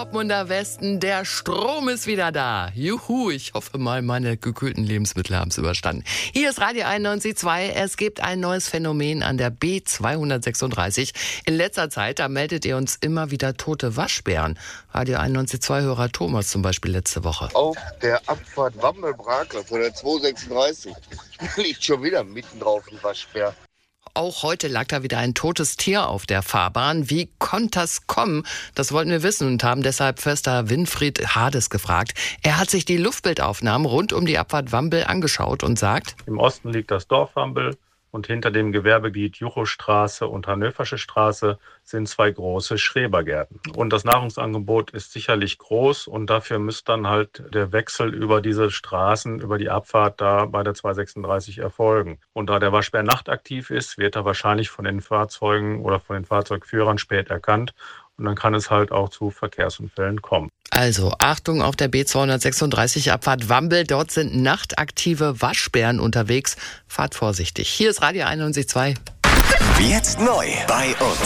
Dortmunder Westen, der Strom ist wieder da. Juhu, ich hoffe mal, meine gekühlten Lebensmittel haben es überstanden. Hier ist Radio 91.2. Es gibt ein neues Phänomen an der B236. In letzter Zeit, da meldet ihr uns immer wieder tote Waschbären. Radio 91.2-Hörer Thomas zum Beispiel letzte Woche. Auf der Abfahrt Wammel-Brakler von der 236 liegt schon wieder mitten drauf ein Waschbär. Auch heute lag da wieder ein totes Tier auf der Fahrbahn. Wie konnte das kommen? Das wollten wir wissen und haben deshalb Förster Winfried Hades gefragt. Er hat sich die Luftbildaufnahmen rund um die Abfahrt Wambel angeschaut und sagt: Im Osten liegt das Dorf Wambel und hinter dem Gewerbegebiet Juchostraße und Hannoversche Straße sind zwei große Schrebergärten. Und das Nahrungsangebot ist sicherlich groß und dafür müsste dann halt der Wechsel über diese Straßen, über die Abfahrt da bei der 236 erfolgen. Und da der Waschbär nachtaktiv ist, wird er wahrscheinlich von den Fahrzeugen oder von den Fahrzeugführern spät erkannt. Und dann kann es halt auch zu Verkehrsunfällen kommen. Also Achtung auf der B236 Abfahrt Wambel. Dort sind nachtaktive Waschbären unterwegs. Fahrt vorsichtig. Hier ist Radio 91.2. Jetzt neu bei uns.